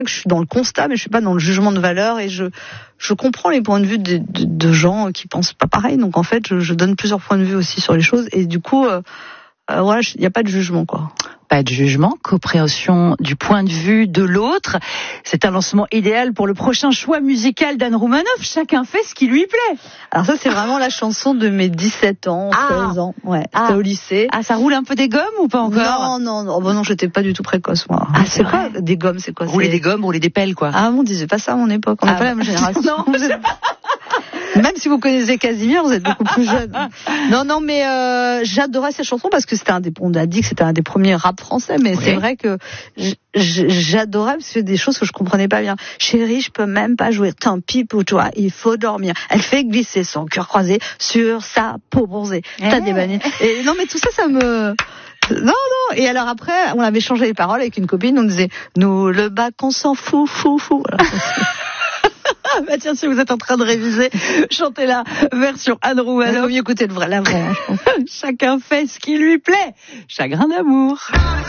Je suis dans le constat, mais je suis pas dans le jugement de valeur, et je comprends les points de vue de gens qui pensent pas pareil. Donc en fait, je donne plusieurs points de vue aussi sur les choses, et du coup, voilà, il n'y a pas de jugement, quoi. Pas de jugement, compréhension du point de vue de l'autre. C'est un lancement idéal pour le prochain choix musical d'Anne Roumanoff. Chacun fait ce qui lui plaît. Alors ça, c'est vraiment la chanson de mes 17 ans, 13 ans. Ouais, c'était au lycée. Ah, ça roule un peu des gommes ou pas encore? Non. Oh, bon, non, j'étais pas du tout précoce, moi. Ah, c'est quoi des gommes, c'est quoi? Rouler des gommes, rouler des pelles, quoi. Ah, on disait pas ça à mon époque. On n'est pas la même génération. Non, même si vous connaissez Casimir, vous êtes beaucoup plus jeune. Non, mais j'adorais cette chanson parce que on a dit que c'était un des premiers rap français, mais c'est vrai que j'adorais parce que c'est des choses que je comprenais pas bien. Chérie, je peux même pas jouer. Tant pis pour toi, il faut dormir. Elle fait glisser son cœur croisé sur sa peau bronzée. T'as des bannies. Et non, mais tout ça, ça me... Non. Et alors après, on avait changé les paroles avec une copine. On disait, nous le bac, on s'en fout. Voilà. Bah tiens, si vous êtes en train de réviser, chantez la version Anne Roumanoff. Il vaut mieux écouter la vraie, je pense. Chacun fait ce qui lui plaît. Chagrin d'amour.